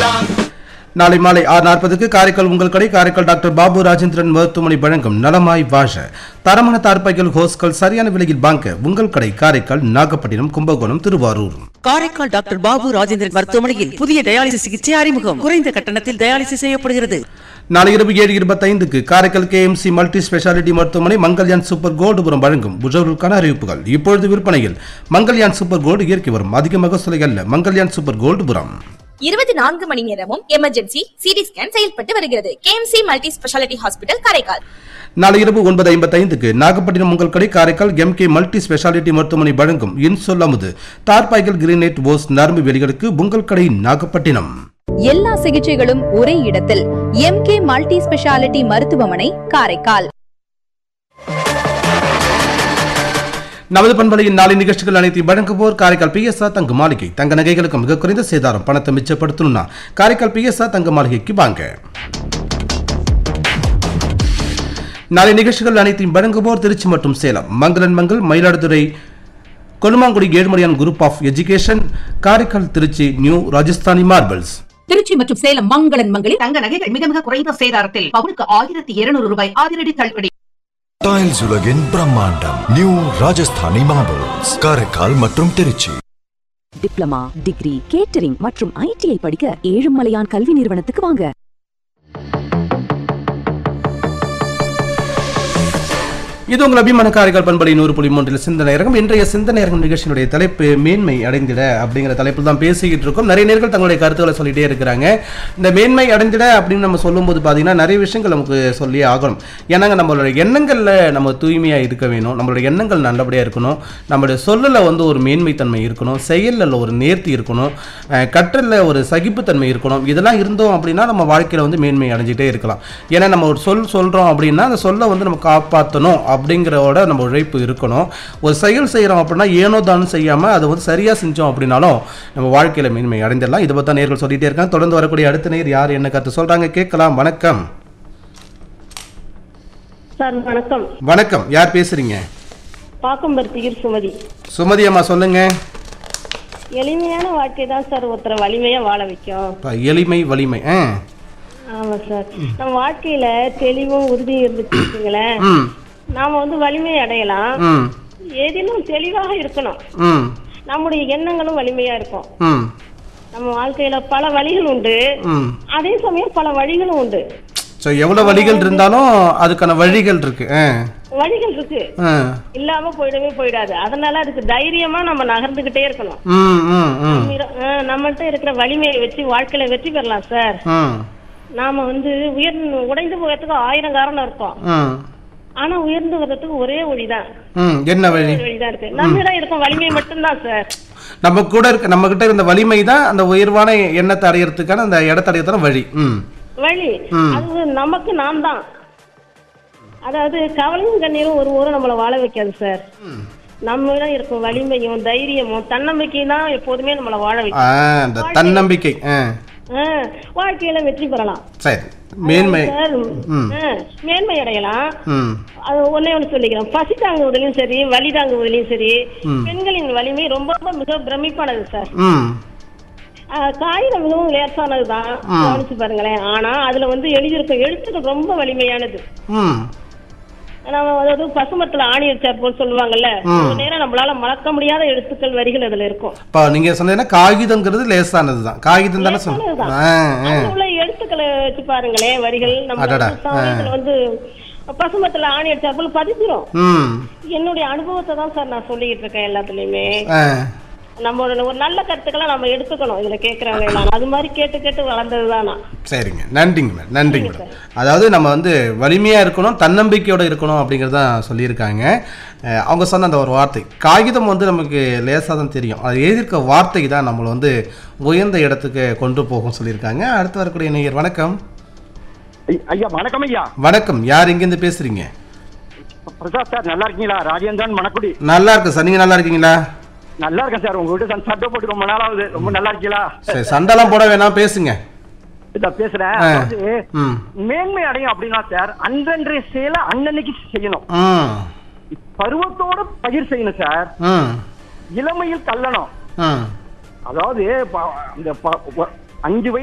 நாளை மாலை 6:40 காரைக்கால் உங்கள் கடை காரைக்கால் டாக்டர் பாபு ராஜேந்திரன் மருத்துவமனை வழங்கும் நலமாய் வாழ தரமான தார்பாய்கள் ஹோஸ்கள் சரியான விலையில் வாங்க உங்கள் கடை காரைக்கால் நாகப்பட்டினம் கும்பகோணம் திருவாரூர். காரைக்கால் டாக்டர் பாபு ராஜேந்திரன் மருத்துவமனையில் புதிய டயாலிசிஸ் சிகிச்சை அறிமுகம். குறைந்த கட்டணத்தில் டயாலிசிஸ் செய்யப்படுகிறது. நாளை இரவு 7:25 காரைக்கால் KMC மல்டி ஸ்பெஷாலிட்டி மருத்துவமனை மங்கல்யான் சூப்பர் கோல்டுபுரம் வழங்கும் புஜர்களுக்கான அறிவிப்புகள். இப்பொழுது விற்பனையில் மங்கல்யான் சூப்பர் கோல்டு இயற்கை வரும் அதிக மகசூலை அல்ல. மங்கல்யான் சூப்பர் கோல்டுபுரம் 24 மணி நேரமும் எமர்ஜென்சி சிடி ஸ்கேன் செயல்பட்டு வருகிறது. KMC multi speciality hospital Karaikal. நாளை இரவு 9:55 நாகப்பட்டினம் உங்கள் கடை காரைக்கால் MK மல்டி ஸ்பெஷாலிட்டி மருத்துவமனை வழங்கும் இன்சொல் அமுது தார்பாய்கள் கிரீனேட் ஓஸ் நரம்பு வெளிகளுக்கு உங்கள் கடை நாகப்பட்டினம். எல்லா சிகிச்சைகளும் ஒரே இடத்தில் MK மல்டி ஸ்பெஷாலிட்டி மருத்துவமனை காரைக்கால். நமது பண்பலையின் நாளை நிகழ்ச்சிகள் அனைத்தையும் வழங்குவோர் காரைக்கால் PSR தங்க மாளிகை. தங்க நகைகளுக்கு மிக குறைந்த சேதாரம். பணத்தை மிச்சப்படுத்தணும்னா காரைக்கால் PSR தங்க மாளிகைக்கு வாங்க. நாளை நிகழ்ச்சிகள் அனைத்தையும் வழங்குவோர் திருச்சி மற்றும் சேலம் மங்களன் Mangal Mayiladuthurai Kolumangudi Ezhumalaiyan group of education Karaikal Trichy new Rajasthani marbles. Trichy மற்றும் சேலம் மங்களன் மங்களில் தங்க நகைகள் மிக மிக குறைந்த சேதாரத்தில் பவுனுக்கு 1200 ரூபாய் அதிரடி தள்ளுபடி. டைல்ஸ் உலகின் பிரம்மாண்டம் நியூ ராஜஸ்தானி மார்பிள்ஸ் காரைக்கால் மற்றும் திருச்சி. டிப்ளமா, டிகிரி, கேட்டரிங் மற்றும் ITI படிக்க ஏழுமலையான் கல்வி நிறுவனத்துக்கு வாங்க. இது உங்கள் அபிமான காரைக்கால் பண்பலை 100.3 சிந்தனை அரங்கம். இன்றைய சிந்தனை அரங்கம் நிகழ்ச்சியினுடைய தலைப்பு மேன்மை அடைந்திட அப்படிங்கிற தலைப்பில் தான் பேசிக்கிட்டு இருக்கோம். நிறைய நேர்கள் தங்களுடைய கருத்துக்களை சொல்லிட்டே இருக்கிறாங்க. இந்த மேன்மை அடைந்திட அப்படின்னு நம்ம சொல்லும்போது பார்த்தீங்கன்னா நிறைய விஷயங்கள் நமக்கு சொல்லி ஆகணும். ஏன்னாங்க நம்மளுடைய எண்ணங்களில் நம்ம தூய்மையாக இருக்க வேணும். நம்மளுடைய எண்ணங்கள் நல்லபடியாக இருக்கணும். நம்மளுடைய சொல்லில் ஒரு மேன்மைத்தன்மை இருக்கணும். செயலில் ஒரு நேர்த்தி இருக்கணும். கற்றலில் ஒரு சகிப்புத்தன்மை இருக்கணும். இதெல்லாம் இருந்தோம் அப்படின்னா நம்ம வாழ்க்கையில் மேன்மை அடைஞ்சிட்டே இருக்கலாம். ஏன்னா நம்ம ஒரு சொல்கிறோம் அப்படின்னா அந்த சொல்லை நம்ம காப்பாற்றணும் அப்படிங்கிறோட நம்ம உழைப்பு இருக்கணும். ஒரு செயல் செய்கிறோம் அப்படின்னா ஏனோ தானும் செய்யாமல் அதை சரியாக செஞ்சோம் அப்படின்னாலும் நம்ம வாழ்க்கையில் மேன்மை அடைந்துடலாம். இதை பற்றி நேர்கள் சொல்லிகிட்டே இருக்காங்க. தொடர்ந்து வரக்கூடிய அடுத்த நேர் யார் என்ன கருத்து சொல்கிறாங்க கேட்கலாம். வணக்கம் சார். வணக்கம். வணக்கம். யார் பேசுறீங்க? பாக்கம்பருத்தியூர் சுமதி. சுமதி அம்மா சொல்லுங்க. எளிமையான வாழ்க்கை தான் சார் ஒருத்தரை வலிமையா வாழ வைக்கும். எளிமை வலிமை. ஆமா சார். நம்ம வாழ்க்கையில தெளிவும் உறுதியும் இருந்துச்சுங்களேன், நாம வலிமை அடையலாம். ஏதிலும் தெளிவாக இருக்கணும். நம்முடைய எண்ணங்களும் வலிமையா இருக்கும். நம்ம வாழ்க்கையில பல வழிகள் உண்டு, அதே சமயம் பல வழிகளும் உண்டு. எவ்வளவு வழிகள் இருந்தாலும் அதுக்கான வழிகள் இருக்கு. வழிகள் இருக்கு, இல்லாம போயிடவே போயிடாது. அதனால அதுக்கு தைரியமா நம்ம நகர்ந்துகிட்டே இருக்கணும். நம்மள்ட்ட இருக்கிற வலிமையை வச்சு வாழ்க்கையில வெற்றி பெறலாம் சார். நாம உடைந்து போகிறதுக்கு 1000 காரணம் இருக்கும். ஆனா உயர்ந்து வர்றதுக்கு ஒரே வழிதான். என்ன வழிதான் இருக்கு? நம்மிடம் இருக்கும் வலிமை மட்டும்தான் சார். நம்ம கிட்ட இருந்த வலிமை தான் அந்த உயர்வான எண்ணத்தை அடையறதுக்கான அந்த இடத்தை அடையறதுக்கான வழி. வழி அது நமக்கு நாம் தான். அதாவது கவலையும் கண்ணீரும் ஒரு ஊரை நம்மளை வாழ வைக்காது சார். நம்மிடம் இருக்கும் வலிமையும் தைரியமும் தன்னம்பிக்கையும் தான் எப்போதுமே நம்மளை வாழ வைக்கும். தன்னம்பிக்கை வாழ்க்கையில வெற்றி பெறலாம். சரி, மேன்மை அடையலாம். அது ஒன்னே ஒண்ணு சொல்லிக்கிறேன். பசி தாங்குவதிலும் சரி, வலி தாங்குவதிலும் சரி, பெண்களின் வலிமை ரொம்ப ரொம்ப மிக பிரமிப்பானது சார். காகிதம் மிகவும் லேசானதுதான், கவனிச்சு பாருங்களேன். ஆனா அதுல எழுதியிருக்க எழுத்துக்கள் ரொம்ப வலிமையானது. நம்ம அதாவது பசுமரத்துல ஆணி வச்சார் போல் சொல்லுவாங்கல்ல, நேரம் நம்மளால மறக்க முடியாத எழுத்துக்கள் வரிகள் அதுல இருக்கும். நீங்க சொன்னீங்கன்னா காகிதம்ங்கிறது லேசானதுதான். காகிதம் தானே சொல்லுங்க. எழுத்துக்களை வச்சு பாருங்களேன், வரிகள் நம்ம பசுமரத்துல ஆணி அடிச்சார் போல் பதிச்சிரும். என்னுடைய அனுபவத்தை தான் சார் நான் சொல்லிக்கிட்டு இருக்கேன். எல்லாத்துலயுமே நம்ம ஒரு நல்ல கருத்துக்களை நம்ம எடுத்துக்கணும். இதுல கேட்கறாங்க, அது மாதிரி கேட்டு கேட்டு வளர்ந்ததுதானா. சரிங்க, நன்றிங்க நன்றிங்க. அதாவது நம்ம வலிமையா இருக்கணும், தன்னம்பிக்கையோட இருக்கணும் அப்படிங்கறதான் சொல்லியிருக்காங்க. அவங்க சொன்ன அந்த ஒரு வார்த்தை காகிதம் நமக்கு லேசாக தான் தெரியும். அது எழுதியிருக்க வார்த்தை தான் நம்மளை உயர்ந்த இடத்துக்கு கொண்டு போகும் சொல்லியிருக்காங்க. அடுத்து வரக்கூடிய நேயர். வணக்கம் ஐயா. வணக்கம் ஐயா. வணக்கம். யார் எங்கிருந்து பேசுறீங்க? பிரசாத் சார். நல்லா இருக்கீங்களா? ராஜேந்திரன் மணக்குடி. நல்லா இருக்கு சார். நீங்க நல்லா இருக்கீங்களா? நல்லா இருக்கேன் சார். உங்க வீட்டு சண்டை போட்டு ரொம்ப நாளாவது. ரொம்ப நல்லா இருக்கீங்களா? சரி, சண்டைலாம் போட வேணாம், பேசுங்க. பேசுறேன். மேன்மை அடையும் அப்படின்னா சார் அன்றன்றைய செயலை அன்னன்னைக்கு செய்யணும். பருவத்தோட பயிர் செய்யணும் சார். இளமையில் கல்லணும். அதாவது 5 வயசு